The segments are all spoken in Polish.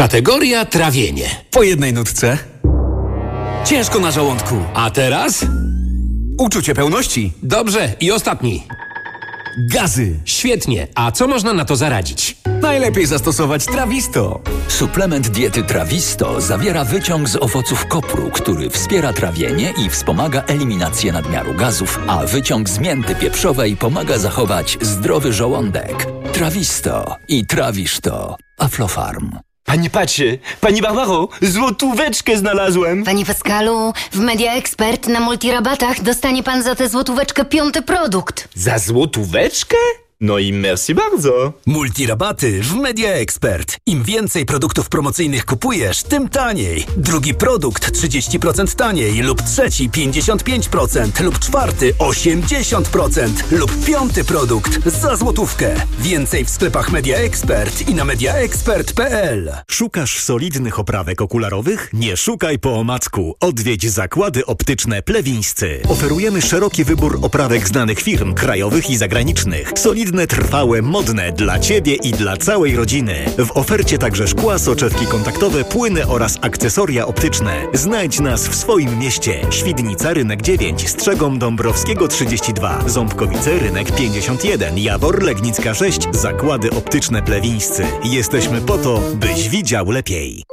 Kategoria trawienie. Po jednej nutce. Ciężko na żołądku. A teraz? Uczucie pełności. Dobrze, i ostatni. Gazy. Świetnie. A co można na to zaradzić? Najlepiej zastosować Trawisto. Suplement diety Trawisto zawiera wyciąg z owoców kopru, który wspiera trawienie i wspomaga eliminację nadmiaru gazów, a wyciąg z mięty pieprzowej pomaga zachować zdrowy żołądek. Trawisto i trawisz to. Aflofarm. Pani patrzy, pani Barbaro, złotóweczkę znalazłem. Panie Pascalu, w Media Expert na multirabatach dostanie pan za tę złotóweczkę 5. produkt. Za złotóweczkę? No i merci bardzo. Multirabaty w Media Expert. Im więcej produktów promocyjnych kupujesz, tym taniej. Drugi produkt 30% taniej lub trzeci 55% lub czwarty 80% lub piąty produkt za złotówkę. Więcej w sklepach Media Expert i na mediaexpert.pl. Szukasz solidnych oprawek okularowych? Nie szukaj po omacku. Odwiedź Zakłady Optyczne Plewińscy. Oferujemy szeroki wybór oprawek znanych firm krajowych i zagranicznych. Solidne, trwałe, modne dla Ciebie i dla całej rodziny. W ofercie także szkła, soczewki kontaktowe, płyny oraz akcesoria optyczne. Znajdź nas w swoim mieście. Świdnica, Rynek 9, Strzegom Dąbrowskiego 32, Ząbkowice, Rynek 51, Jawor, Legnicka 6, Zakłady Optyczne Plewińscy. Jesteśmy po to, byś widział lepiej.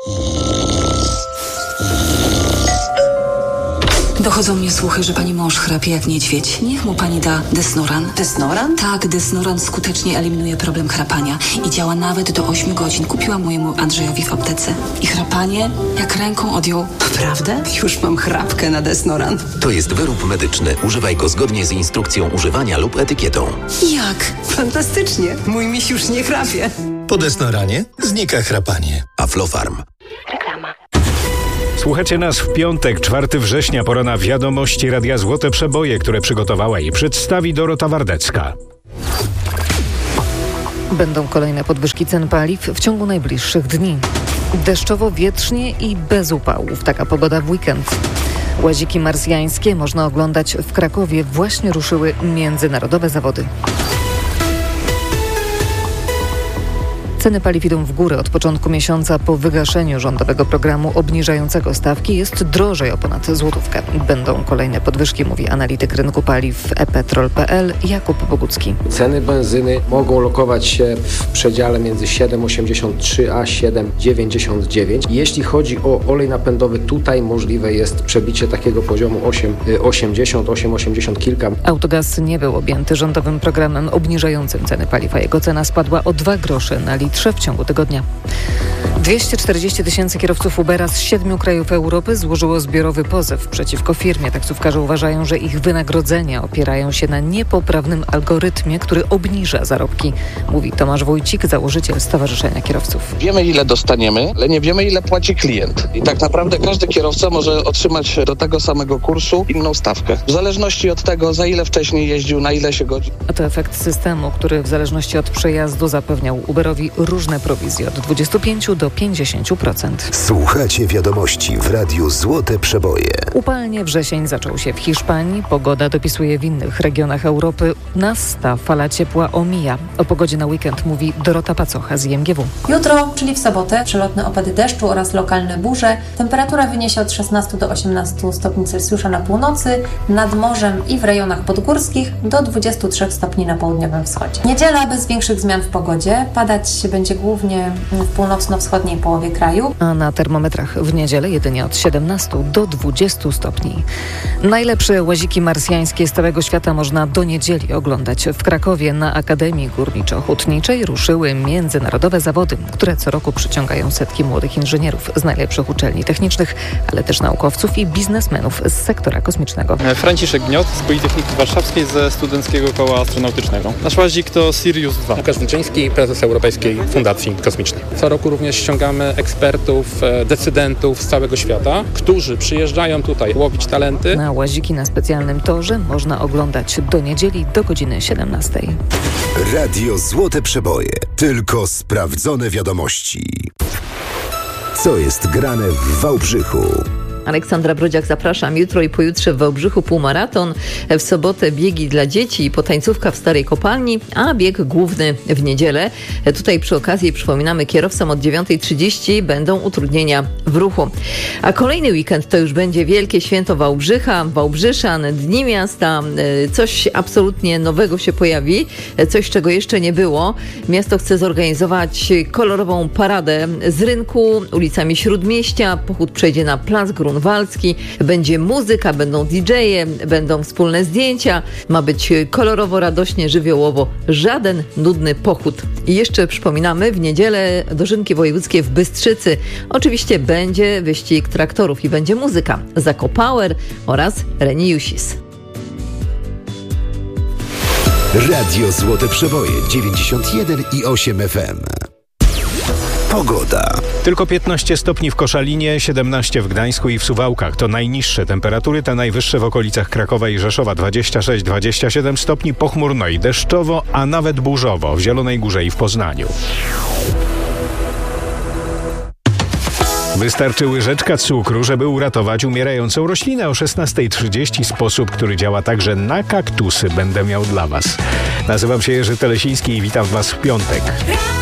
Dochodzą mnie słuchy, że pani mąż chrapie jak niedźwiedź. Niech mu pani da Desnoran. Desnoran? Tak, Desnoran skutecznie eliminuje problem chrapania i działa nawet do 8 godzin. Kupiłam mojemu Andrzejowi w aptece. I chrapanie jak ręką odjął. Naprawdę? Już mam chrapkę na Desnoran. To jest wyrób medyczny. Używaj go zgodnie z instrukcją używania lub etykietą. Jak? Fantastycznie. Mój miś już nie chrapie. Po Desnoranie znika chrapanie. Aflofarm. Reklama. Słuchajcie nas w piątek, 4 września, pora na wiadomości Radia Złote Przeboje, które przygotowała i przedstawi Dorota Wardecka. Będą kolejne podwyżki cen paliw w ciągu najbliższych dni. Deszczowo, wietrznie i bez upałów. Taka pogoda w weekend. Łaziki marsjańskie można oglądać w Krakowie. Właśnie ruszyły międzynarodowe zawody. Ceny paliw idą w górę od początku miesiąca. Po wygaszeniu rządowego programu obniżającego stawki jest drożej o ponad złotówkę. Będą kolejne podwyżki, mówi analityk rynku paliw ePetrol.pl Jakub Bogucki. Ceny benzyny mogą lokować się w przedziale między 7,83 a 7,99. Jeśli chodzi o olej napędowy, tutaj możliwe jest przebicie takiego poziomu 8,80 kilka. Autogaz nie był objęty rządowym programem obniżającym ceny paliw, a jego cena spadła o 2 grosze na litrze w ciągu tygodnia. 240 000 kierowców Ubera z 7 krajów Europy złożyło zbiorowy pozew przeciwko firmie. Taksówkarze uważają, że ich wynagrodzenia opierają się na niepoprawnym algorytmie, który obniża zarobki, mówi Tomasz Wójcik, założyciel Stowarzyszenia Kierowców. Wiemy, ile dostaniemy, ale nie wiemy, ile płaci klient. I tak naprawdę każdy kierowca może otrzymać do tego samego kursu inną stawkę. W zależności od tego, za ile wcześniej jeździł, na ile się godzin. A to efekt systemu, który w zależności od przejazdu zapewniał Uberowi różne prowizje od 25 do 50%. Słuchacie wiadomości w Radiu Złote Przeboje. Upalnie wrzesień zaczął się w Hiszpanii. Pogoda dopisuje w innych regionach Europy. Nas ta fala ciepła omija. O pogodzie na weekend mówi Dorota Pacocha z IMGW. Jutro, czyli w sobotę, przelotne opady deszczu oraz lokalne burze. Temperatura wyniesie od 16 do 18 stopni Celsjusza na północy, nad morzem i w rejonach podgórskich do 23 stopni na południowym wschodzie. Niedziela bez większych zmian w pogodzie. Padać będzie głównie w północno-wschodniej połowie kraju. A na termometrach w niedzielę jedynie od 17 do 20 stopni. Najlepsze łaziki marsjańskie z całego świata można do niedzieli oglądać. W Krakowie na Akademii Górniczo-Hutniczej ruszyły międzynarodowe zawody, które co roku przyciągają setki młodych inżynierów z najlepszych uczelni technicznych, ale też naukowców i biznesmenów z sektora kosmicznego. Franciszek Gniot z Politechniki Warszawskiej ze Studenckiego Koła Astronautycznego. Nasz łazik to Sirius 2. Łukasz Wilczyński, prezes Europejskiej Fundacji Kosmicznej. Co roku również ściągamy ekspertów, decydentów z całego świata, którzy przyjeżdżają tutaj łowić talenty. Na łaziki na specjalnym torze można oglądać do niedzieli do godziny 17. Radio Złote Przeboje. Tylko sprawdzone wiadomości. Co jest grane w Wałbrzychu? Aleksandra Brodziak, zapraszam. Jutro i pojutrze w Wałbrzychu półmaraton, w sobotę biegi dla dzieci i potańcówka w Starej Kopalni, a bieg główny w niedzielę. Tutaj przy okazji przypominamy, kierowcom od 9:30 będą utrudnienia w ruchu. A kolejny weekend to już będzie Wielkie Święto Wałbrzycha, Wałbrzyszan, Dni Miasta. Coś absolutnie nowego się pojawi, coś czego jeszcze nie było. Miasto chce zorganizować kolorową paradę z rynku, ulicami Śródmieścia. Pochód przejdzie na Plac Grunwaldzki. Będzie muzyka, będą DJ-e, będą wspólne zdjęcia. Ma być kolorowo, radośnie, żywiołowo. Żaden nudny pochód. I jeszcze przypominamy, w niedzielę dożynki wojewódzkie w Bystrzycy. Oczywiście będzie wyścig traktorów i będzie muzyka. Zakopower oraz Reniusis. Radio Złote Przeboje 91,8 FM. Pogoda. Tylko 15 stopni w Koszalinie, 17 w Gdańsku i w Suwałkach. To najniższe temperatury, te najwyższe w okolicach Krakowa i Rzeszowa. 26-27 stopni, pochmurno i deszczowo, a nawet burzowo w Zielonej Górze i w Poznaniu. Wystarczy łyżeczka cukru, żeby uratować umierającą roślinę. O 16:30 sposób, który działa także na kaktusy, będę miał dla Was. Nazywam się Jerzy Telesiński i witam Was w piątek.